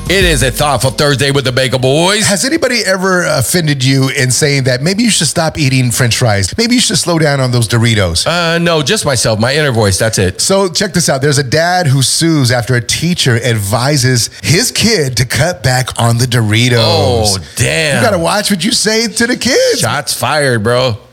It is a thoughtful Thursday with the Bagel Boys. Has anybody ever offended you in saying that maybe you should stop eating French fries? Maybe you should slow down on those Doritos? No, just myself, my inner voice, that's it. So check this out. There's a dad who sues after a teacher advises his kid to cut back on the Doritos. Oh, damn. You got to watch what you say to the kids. Shots fired, bro.